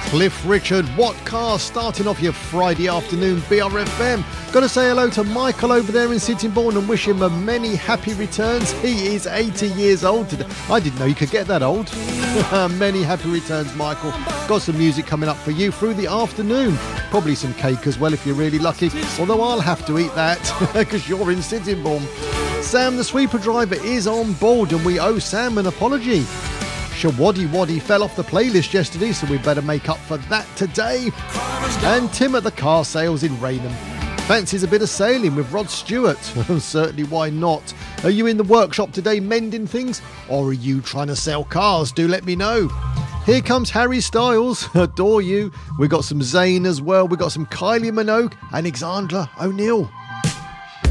Cliff Richard, what car, starting off your Friday afternoon BRFM. Got to say hello to Michael over there in Sittingbourne and wish him a many happy returns. He is 80 years old today. I didn't know you could get that old. Many happy returns, Michael. Got some music coming up for you through the afternoon. Probably some cake as well if you're really lucky, although I'll have to eat that because you're in Sittingbourne. Sam the sweeper driver is on board and we owe Sam an apology. Shawaddy Waddy fell off the playlist yesterday, so we better make up for that today. And Tim at the car sales in Raynham fancies a bit of sailing with Rod Stewart. Certainly, why not? Are you in the workshop today mending things, or are you trying to sell cars? Do let me know. Here comes Harry Styles, Adore You. We got some Zayn as well. We got some Kylie Minogue and Alexandra O'Neill.